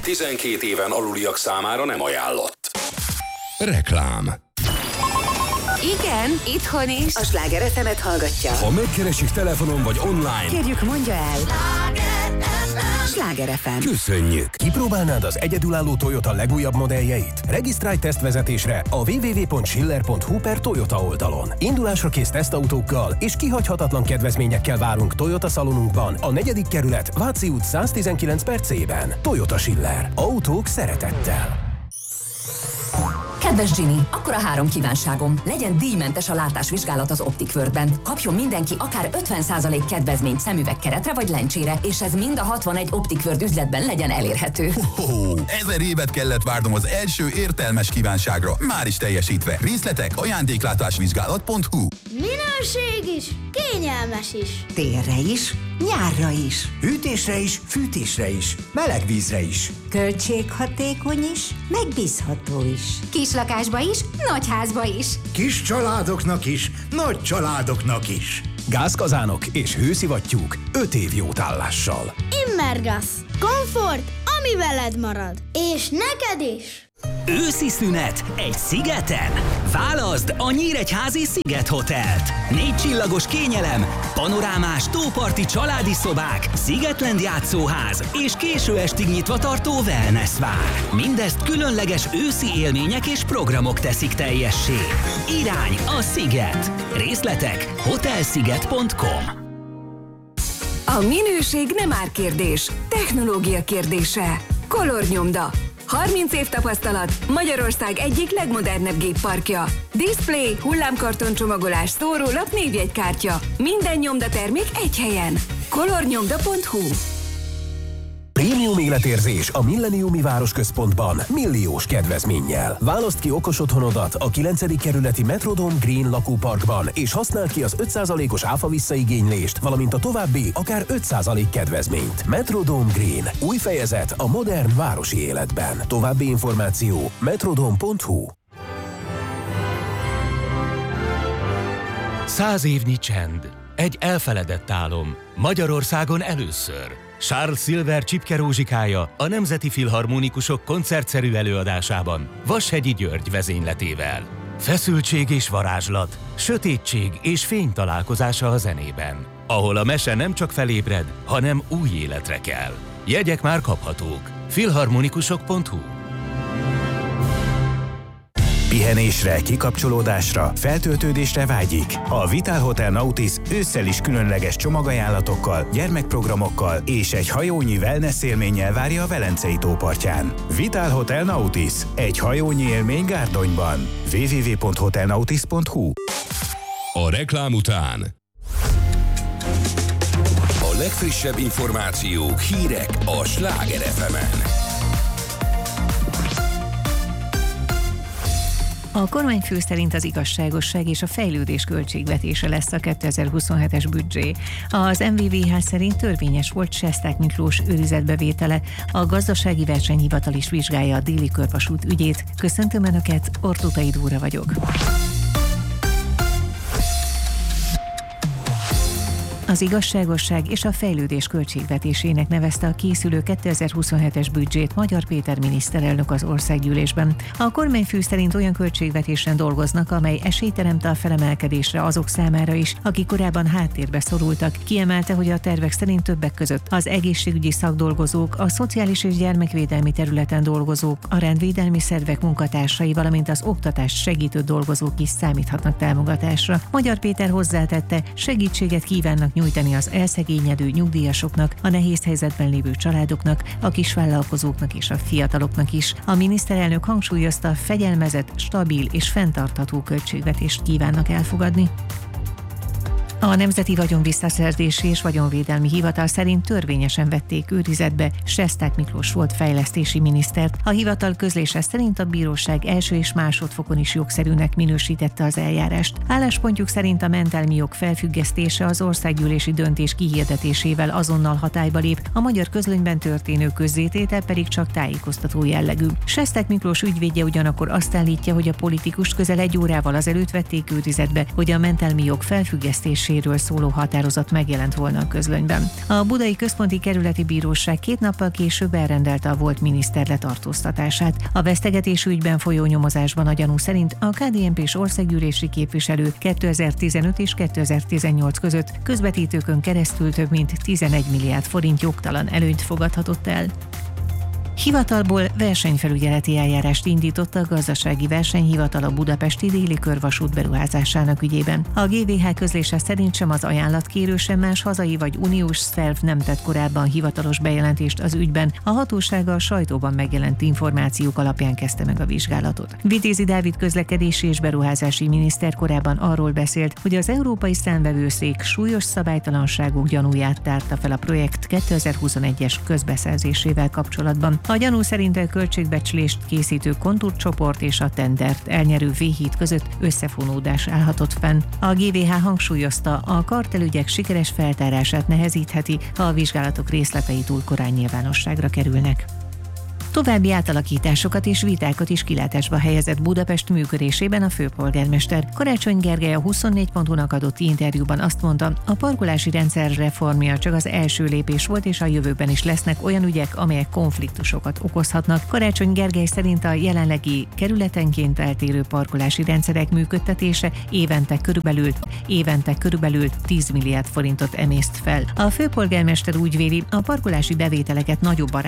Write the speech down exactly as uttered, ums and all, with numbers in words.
tizenkét éven aluliak számára nem ajánlott. Reklám. Igen, itthon is. A Sláger ef emet hallgatja. Ha megkeresik telefonon vagy online, kérjük, mondja el. Sláger ef em. Köszönjük. Kipróbálnád az egyedülálló Toyota legújabb modelljeit? Regisztrálj tesztvezetésre a double-u double-u double-u pont schiller pont hu per Toyota oldalon. Indulásra kész tesztautókkal és kihagyhatatlan kedvezményekkel várunk Toyota szalonunkban, a negyedik kerület, Váci út száztizenkilenc per C-ben. Toyota Schiller. Autók szeretettel. Kedves Ginny, akkor a három kívánságom. Legyen díjmentes a látásvizsgálat az Optic Worldben. Kapjon mindenki akár ötven százalék kedvezményt szemüvegkeretre vagy lencsére, és ez mind a hatvanegy Optic World üzletben legyen elérhető. Oh, ezer évet kellett várnom az első értelmes kívánságra. Már is teljesítve. Részletek ajándéklátásvizsgálat pont hu. Minőség is, kényelmes is. Télre is, nyárra is. Hűtésre is, fűtésre is, meleg vízre is. Költséghatékony is, megbízható is. Kislakásba is, nagyházba is. Kis családoknak is, nagy családoknak is. Gázkazánok és hőszivattyúk öt év jótállással. Immergas. Komfort, ami veled marad. És neked is. Őszi szünet egy szigeten? Válaszd a Nyíregyházi Sziget Hotelt. Négy csillagos kényelem, panorámás tóparti családi szobák, Szigetland játszóház és késő estig nyitva tartó wellness vár. Mindezt különleges őszi élmények és programok teszik teljessé. Irány a Sziget. Részletek hotelsziget pont com. A minőség nem árkérdés, technológia kérdése. Color-nyomda. harminc év tapasztalat, Magyarország egyik legmodernebb gépparkja. Display, hullámkarton csomagolás, szórólap, névjegykártya. Minden nyomdatermék egy helyen. color-nyomda pont hu. Prémium életérzés a Milleniumi Városközpontban milliós kedvezménnyel. Válaszd ki okos otthonodat a kilencedik kerületi Metrodome Green lakóparkban, és használd ki az öt százalékos áfa visszaigénylést, valamint a további akár öt százalék kedvezményt. Metrodome Green. Új fejezet a modern városi életben. További információ metrodome pont hu. Száz évnyi csend. Egy elfeledett álom. Magyarországon először. Charles Silver Csipke Rózsikája a Nemzeti Filharmonikusok koncertszerű előadásában Vashegyi György vezényletével. Feszültség és varázslat, sötétség és fény találkozása a zenében, ahol a mese nem csak felébred, hanem új életre kell. Jegyek már kaphatók. filharmonikusok pont hu. Pihenésre, kikapcsolódásra, feltöltődésre vágyik. A Vitál Hotel Nautis ősszel is különleges csomagajánlatokkal, gyermekprogramokkal és egy hajónyi wellness élménnyel várja a Velencei tópartján. Vitál Hotel Nautis, egy hajónyi élmény Gárdonyban. double-u double-u double-u pont hotelnautis pont hu. A reklám után a legfrissebb információk, hírek a Sláger ef emen. A kormányfő szerint az igazságosság és a fejlődés költségvetése lesz a kétezer-huszonhetes büdzsé. Az em vé vé há szerint törvényes volt Sesták Miklós őrizetbevétele. A gazdasági versenyhivatal is vizsgálja a Déli körvasút ügyét. Köszöntöm Önöket, Ortótai Dóra vagyok. Az igazságosság és a fejlődés költségvetésének nevezte a készülő kétezer-huszonhetes büdzsét Magyar Péter miniszterelnök az országgyűlésben. A kormányfő szerint olyan költségvetésen dolgoznak, amely esélyt teremt a felemelkedésre azok számára is, akik korábban háttérbe szorultak. Kiemelte, hogy a tervek szerint többek között az egészségügyi szakdolgozók, a szociális és gyermekvédelmi területen dolgozók, a rendvédelmi szervek munkatársai, valamint az oktatást segítő dolgozók is számíthatnak támogatásra. Magyar Péter hozzátette, segítséget kívánnak nyújtani az elszegényedő nyugdíjasoknak, a nehéz helyzetben lévő családoknak, a kisvállalkozóknak és a fiataloknak is. A miniszterelnök hangsúlyozta, fegyelmezett, stabil és fenntartható költségvetést kívánnak elfogadni. A Nemzeti Vagyonvisszaszerzési és Vagyonvédelmi Hivatal szerint törvényesen vették őrizetbe Sesták Miklós volt fejlesztési minisztert. A hivatal közlése szerint a bíróság első és másodfokon is jogszerűnek minősítette az eljárást. Álláspontjuk szerint a mentelmi jog felfüggesztése az országgyűlési döntés kihirdetésével azonnal hatályba lép, a magyar közlönyben történő közzététel pedig csak tájékoztató jellegű. Sesták Miklós ügyvédje ugyanakkor azt állítja, hogy a politikust közel egy órával azelőtt vették őrizetbe, hogy a mentelmi jog felfüggesztés büntetéséről szóló határozat megjelent volna a közlönyben. A Budai Központi Kerületi Bíróság két nappal később elrendelte a volt miniszter letartóztatását. A vesztegetés ügyben folyó nyomozásban a gyanú szerint a ká dé en pés országgyűlési képviselő kétezer-tizenöt és kétezer-tizennyolc között közvetítőkön keresztül több mint tizenegy milliárd forint jogtalan előnyt fogadhatott el. Hivatalból versenyfelügyeleti eljárást indított a Gazdasági Versenyhivatal a budapesti déli körvasút beruházásának ügyében. A gé vé há közlése szerint sem az ajánlatkérő, sem más hazai vagy uniós szerv nem tett korábban hivatalos bejelentést az ügyben. A hatósága a sajtóban megjelent információk alapján kezdte meg a vizsgálatot. Vitézi Dávid közlekedési és beruházási miniszter korábban arról beszélt, hogy az Európai Számvevőszék súlyos szabálytalanságok gyanúját tárta fel a projekt kétezer-huszonegyes közbeszerzésével kapcsolatban. A gyanú szerint a költségbecslést készítő kontúrcsoport és a tendert elnyerő vé-híd között összefonódás állhatott fenn. A gé vé há hangsúlyozta, a kartelügyek sikeres feltárását nehezítheti, ha a vizsgálatok részletei túl korán nyilvánosságra kerülnek. További átalakításokat és vitákat is kilátásba helyezett Budapest működésében a főpolgármester. Karácsony Gergely a huszonnégy pont hu-nak adott interjúban azt mondta, a parkolási rendszer reformja csak az első lépés volt, és a jövőben is lesznek olyan ügyek, amelyek konfliktusokat okozhatnak. Karácsony Gergely szerint a jelenlegi kerületenként eltérő parkolási rendszerek működtetése évente körülbelül, évente körülbelül tíz milliárd forintot emészt fel. A főpolgármester úgy véli, a parkolási bevételeket nagyobb